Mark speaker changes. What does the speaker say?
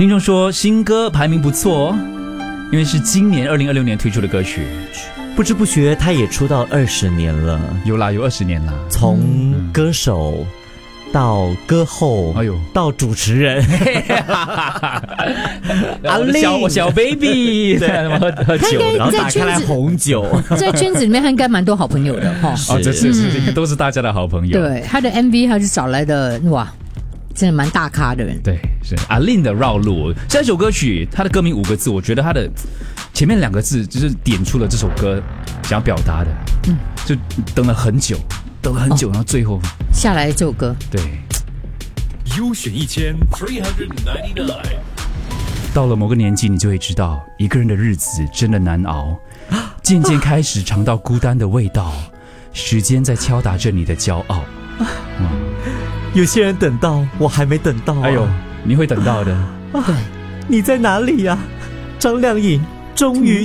Speaker 1: 听众说新歌排名不错哦，因为是今年2026年推出的歌曲。
Speaker 2: 不知不觉他也出道20年了，
Speaker 1: 有20年啦，
Speaker 2: 从歌手到歌后，
Speaker 1: 哎呦，
Speaker 2: 到主持人，
Speaker 1: 阿令，小 baby， 喝酒，
Speaker 2: 然后打开来红酒，
Speaker 3: 在圈子里面他应该蛮多好朋友的哈。
Speaker 1: 这是都是大家的好朋友。
Speaker 3: 对，他的 MV 他是找来的，哇，真的蛮大咖的人。
Speaker 1: 对，是阿令的绕路。这首歌曲它的歌名5个字，我觉得它的前面2个字就是点出了这首歌想要表达的。就等了很久，然后最后
Speaker 3: 下来这首歌。
Speaker 1: 对，
Speaker 4: 优选1399。
Speaker 1: 到了某个年纪，你就会知道，一个人的日子真的难熬，渐渐开始尝到孤单的味道，时间在敲打着你的骄傲。
Speaker 2: 有些人等到，我还没等到。
Speaker 1: 哎呦，你会等到的。
Speaker 3: 对，
Speaker 2: 你在哪里呀？张靓颖终于